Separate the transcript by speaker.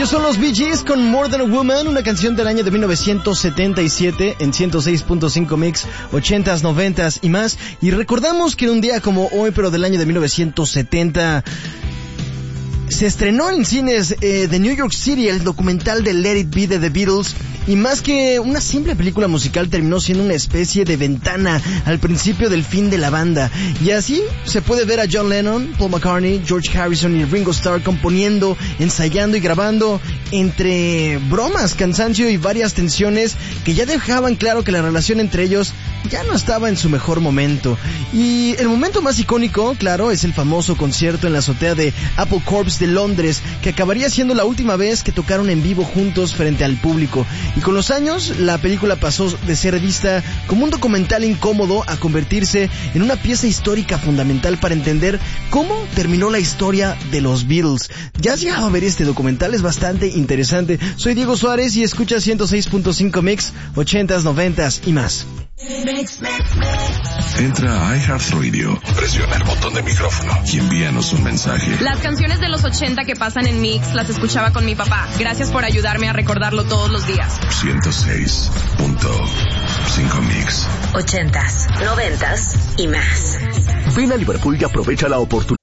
Speaker 1: Ellos son los Bee Gees con More Than a Woman, una canción del año de 1977 en 106.5 Mix, 80s, 90s y más. Y recordamos que en un día como hoy, pero del año de 1970... se estrenó en cines de New York City el documental de Let It Be de The Beatles, y más que una simple película musical terminó siendo una especie de ventana al principio del fin de la banda. Y así se puede ver a John Lennon, Paul McCartney, George Harrison y Ringo Starr componiendo, ensayando y grabando entre bromas, cansancio y varias tensiones que ya dejaban claro que la relación entre ellos ya no estaba en su mejor momento. Y el momento más icónico, claro, es el famoso concierto en la azotea de Apple Corps de Londres, que acabaría siendo la última vez que tocaron en vivo juntos frente al público. Y con los años, la película pasó de ser vista como un documental incómodo a convertirse en una pieza histórica fundamental para entender cómo terminó la historia de los Beatles. ¿Ya has llegado a ver este documental? Es bastante interesante. Soy Diego Suárez y escucha 106.5 Mix, 80s, 90s y más.
Speaker 2: Entra a iHeartRadio, presiona el botón de micrófono y envíanos un mensaje.
Speaker 3: Las canciones de los 80 que pasan en Mix las escuchaba con mi papá. Gracias por ayudarme a recordarlo todos los días.
Speaker 2: 106.5 Mix.
Speaker 4: 80s, 90s y más.
Speaker 5: Ven a Liverpool y aprovecha la oportunidad